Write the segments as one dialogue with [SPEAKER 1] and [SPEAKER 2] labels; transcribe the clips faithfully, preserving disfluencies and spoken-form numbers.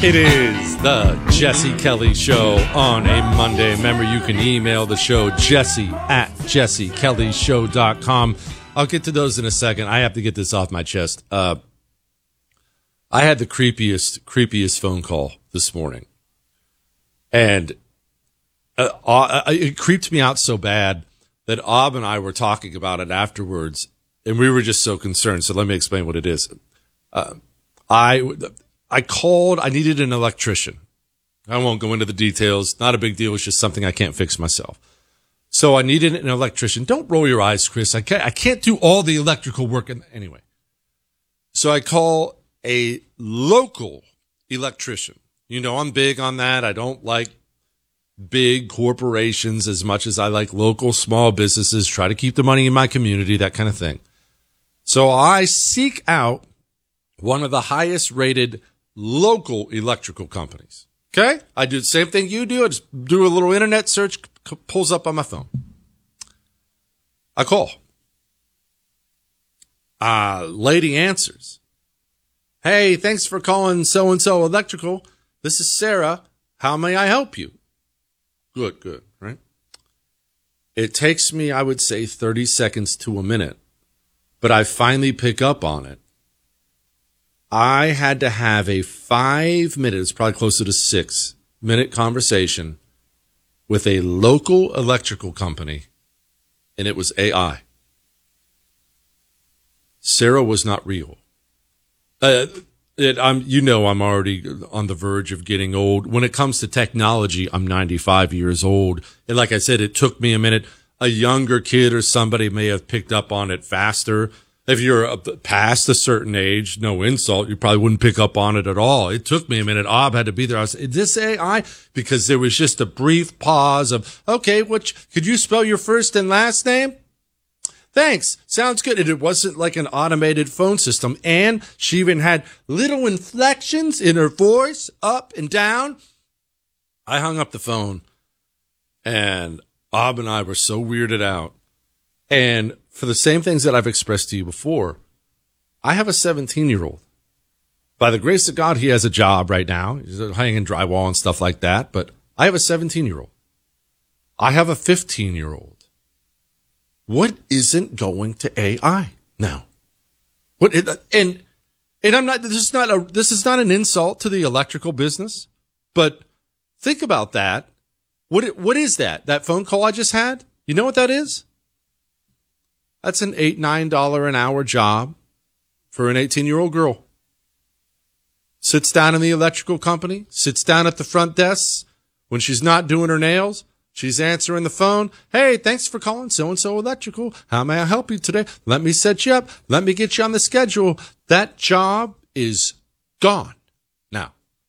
[SPEAKER 1] It is the Jesse Kelly Show on a Monday. Remember, you can email the show, Jesse at jesse kelly show dot com. I'll get to those in a second. I have to get this off my chest. Uh, I had the creepiest, creepiest phone call this morning. And uh, uh, it creeped me out so bad that Ob and I were talking about it afterwards, and we were just so concerned. So let me explain what it is. Uh, I... I called, I needed an electrician. I won't go into the details. Not a big deal. It's just something I can't fix myself. So I needed an electrician. Don't roll your eyes, Chris. I can't, I can't do all the electrical work. In, anyway. So I call a local electrician. You know, I'm big on that. I don't like big corporations as much as I like local small businesses. Try to keep the money in my community, that kind of thing. So I seek out one of the highest rated local electrical companies. Okay? I do the same thing you do. I just do a little internet search, c- pulls up on my phone. I call. Uh, lady answers. Hey, thanks for calling so-and-so electrical. This is Sarah. How may I help you? Good, good, right? It takes me, I would say, thirty seconds to a minute, but I finally pick up on it. I had to have a five minutes, probably closer to six minute conversation with a local electrical company, and it was A I. Sarah was not real. Uh, it, I'm, you know, I'm already on the verge of getting old. When it comes to technology, I'm ninety-five years old. And like I said, it took me a minute. A younger kid or somebody may have picked up on it faster. If you're past a certain age, no insult, you probably wouldn't pick up on it at all. It took me a minute. Ob had to be there. I was, is this A I? Because there was just a brief pause of, okay, which, could you spell your first and last name? Thanks. Sounds good. And it wasn't like an automated phone system. And she even had little inflections in her voice, up and down. I hung up the phone, and Ob and I were so weirded out. And for the same things that I've expressed to you before, I have a seventeen-year-old. By the grace of God, he has a job right now. He's hanging drywall and stuff like that. But I have a seventeen-year-old. I have a fifteen-year-old. What isn't going to A I now? What? And and I'm not. This is not a. This is not an insult to the electrical business. But think about that. What? What is that? That phone call I just had? You know what that is? That's an eight, nine dollar an hour job for an eighteen-year-old girl. Sits down in the electrical company, sits down at the front desk. When she's not doing her nails, she's answering the phone. Hey, thanks for calling so-and-so electrical. How may I help you today? Let me set you up. Let me get you on the schedule. That job is gone now.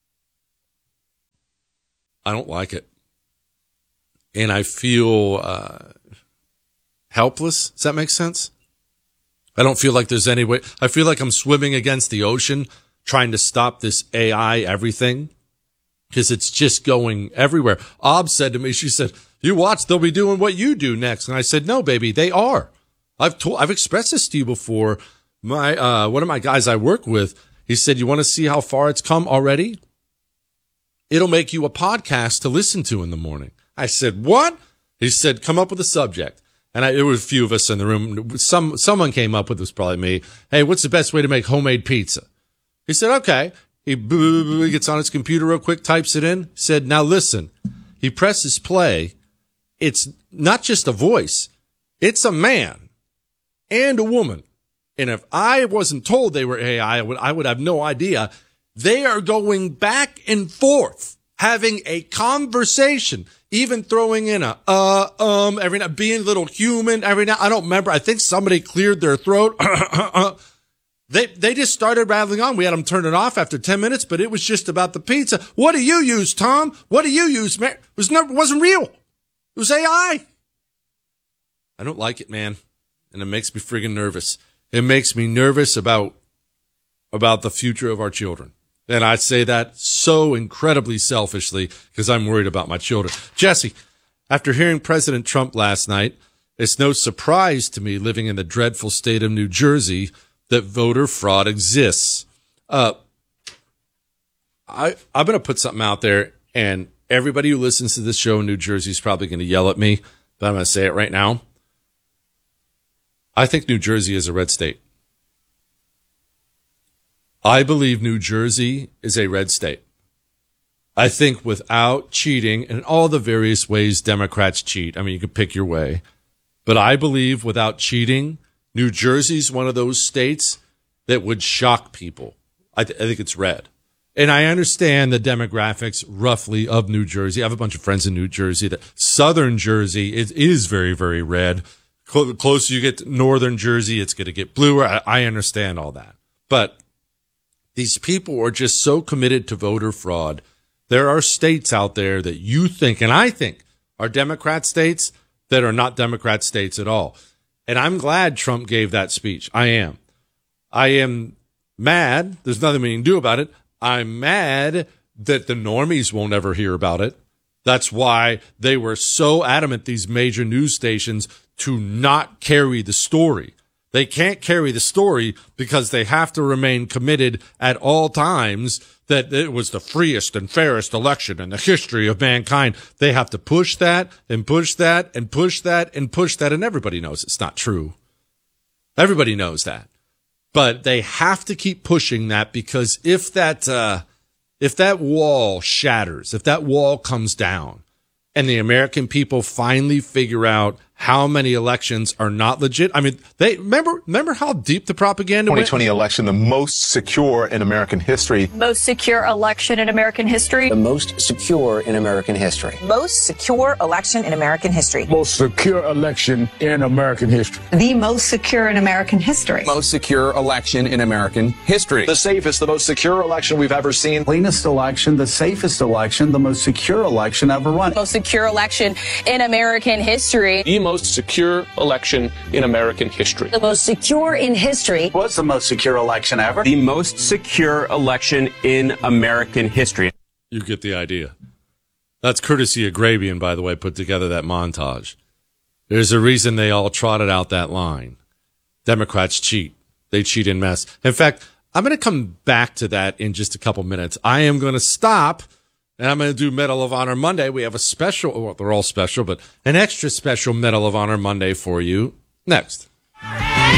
[SPEAKER 1] I don't like it. And I feel... Uh, helpless. Does that make sense? I don't feel like there's any way. I feel like I'm swimming against the ocean trying to stop this A I everything because it's just going everywhere. Ob said to me, she said, you watch, they'll be doing what you do next. And I said, no, baby, they are. I've told, I've expressed this to you before. My, uh, one of my guys I work with, he said, you want to see how far it's come already? It'll make you a podcast to listen to in the morning. I said, what? He said, come up with a subject. And I, there were a few of us in the room. Some, someone came up with, it was probably me. Hey, what's the best way to make homemade pizza? He said, okay. He, he gets on his computer real quick, types it in, said, now listen. He presses play. It's not just a voice. It's a man and a woman. And if I wasn't told they were A I, I would, I would have no idea. They are going back and forth, having a conversation. Even throwing in a, uh, um, every now, being a little human every now, I don't remember. I think somebody cleared their throat. they, they just started rattling on. We had them turn it off after ten minutes, but it was just about the pizza. What do you use, Tom? What do you use, man? It was never, wasn't real. It was A I. I don't like it, man. And it makes me friggin' nervous. It makes me nervous about, about the future of our children. And I say that so incredibly selfishly because I'm worried about my children. Jesse, after hearing President Trump last night, it's no surprise to me living in the dreadful state of New Jersey that voter fraud exists. Uh, I, I'm going to put something out there, and everybody who listens to this show in New Jersey is probably going to yell at me, but I'm going to say it right now. I think New Jersey is a red state. I believe New Jersey is a red state. I think without cheating, and all the various ways Democrats cheat, I mean, you can pick your way, but I believe without cheating, New Jersey's one of those states that would shock people. I, th- I think it's red. And I understand the demographics roughly of New Jersey. I have a bunch of friends in New Jersey. That Southern Jersey is, is very, very red. The closer you get to Northern Jersey, it's going to get bluer. I, I understand all that. But these people are just so committed to voter fraud. There are states out there that you think, and I think, are Democrat states that are not Democrat states at all. And I'm glad Trump gave that speech. I am. I am mad. There's nothing we can do about it. I'm mad that the normies won't ever hear about it. That's why they were so adamant, these major news stations, to not carry the story. They can't carry the story because they have to remain committed at all times that it was the freest and fairest election in the history of mankind. They have to push that and push that and push that and push that, and everybody knows it's not true. Everybody knows that. But they have to keep pushing that, because if that uh, if that wall shatters, if that wall comes down, and the American people finally figure out how many elections are not legit. I mean, they remember remember how deep the propaganda
[SPEAKER 2] twenty
[SPEAKER 1] went?
[SPEAKER 2] twenty election, the most secure in American history.
[SPEAKER 3] Most secure election in American history.
[SPEAKER 4] The most secure in American history.
[SPEAKER 5] Most secure election in American history.
[SPEAKER 6] Most secure election in American history.
[SPEAKER 7] The most secure in American history.
[SPEAKER 8] Most secure election in American history.
[SPEAKER 9] The safest, the most secure election we've ever seen.
[SPEAKER 10] Cleanest election, the safest election, the most secure election ever run.
[SPEAKER 3] Most secure election in American history.
[SPEAKER 11] The most secure election in American history.
[SPEAKER 7] The most secure in history.
[SPEAKER 10] What's the most secure election ever?
[SPEAKER 12] The most secure election in American history.
[SPEAKER 1] You get the idea. That's courtesy of Grabian, by the way, put together that montage. There's a reason they all trotted out that line. Democrats cheat. They cheat en masse. In fact, I'm going to come back to that in just a couple minutes. I am going to stop, and I'm going to do Medal of Honor Monday. We have a special, well, they're all special, but an extra special Medal of Honor Monday for you next.